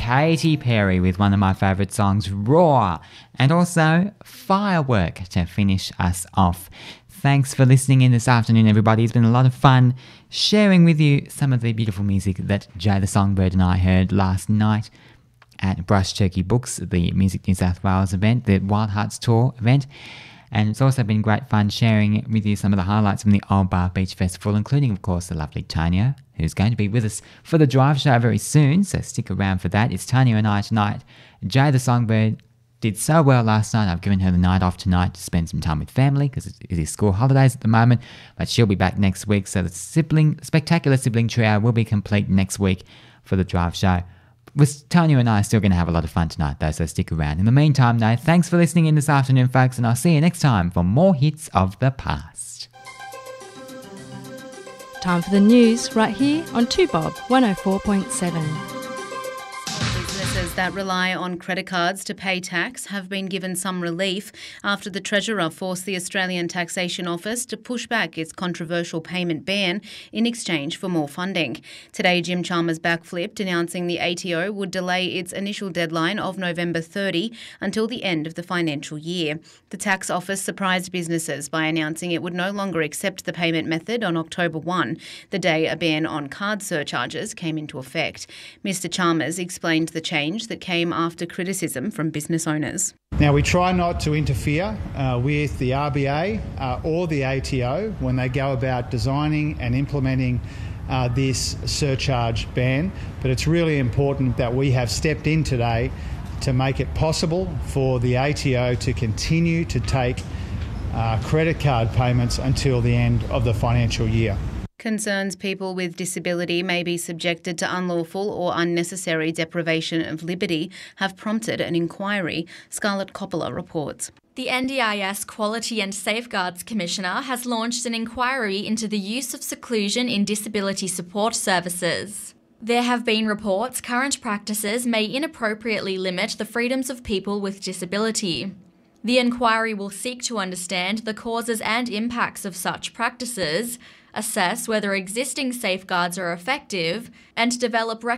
Katy Perry with one of my favourite songs, Roar, and also Firework to finish us off. Thanks for listening in this afternoon, everybody. It's been a lot of fun sharing with you some of the beautiful music that Jay the Songbird and I heard last night at Brush Turkey Books, the Music New South Wales event, the Wild Hearts Tour event. And it's also been great fun sharing with you some of the highlights from the Old Bar Beach Festival, including, of course, the lovely Tanya, who's going to be with us for the Drive Show very soon, so stick around for that. It's Tanya and I tonight. Jay the Songbird did so well last night. I've given her the night off tonight to spend some time with family because it is school holidays at the moment, but she'll be back next week, so the spectacular sibling trio will be complete next week for the Drive Show. With Tanya and I still going to have a lot of fun tonight though, so stick around. In the meantime though, thanks for listening in this afternoon, folks, and I'll see you next time for more hits of the past. Time for the news right here on 2Bob 104.7. Businesses that rely on credit cards to pay tax have been given some relief after the Treasurer forced the Australian Taxation Office to push back its controversial payment ban in exchange for more funding. Today, Jim Chalmers backflipped, announcing the ATO would delay its initial deadline of November 30 until the end of the financial year. The tax office surprised businesses by announcing it would no longer accept the payment method on October 1, the day a ban on card surcharges came into effect. Mr Chalmers explained the change that came after criticism from business owners. Now, we try not to interfere with the RBA or the ATO when they go about designing and implementing this surcharge ban, but it's really important that we have stepped in today to make it possible for the ATO to continue to take credit card payments until the end of the financial year. Concerns people with disability may be subjected to unlawful or unnecessary deprivation of liberty have prompted an inquiry. Scarlett Coppola reports. The NDIS Quality and Safeguards Commissioner has launched an inquiry into the use of seclusion in disability support services. There have been reports current practices may inappropriately limit the freedoms of people with disability. The inquiry will seek to understand the causes and impacts of such practices, assess whether existing safeguards are effective, and develop